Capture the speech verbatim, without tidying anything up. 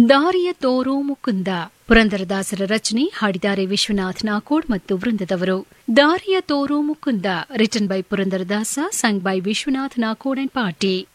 ದಾರಿಯ ತೋರೋ ಮುಕುಂದ ಪುರಂದರದಾಸರ ರಚನೆ ಹಾಡಿದ್ದಾರೆ ವಿಶ್ವನಾಥ್ ನಾಕೋಡ್ ಮತ್ತು ವೃಂದದವರು. ದಾರಿಯ ತೋರೋ Mukunda written by Purandaradasa, sung by Vishwanath Nakod and party.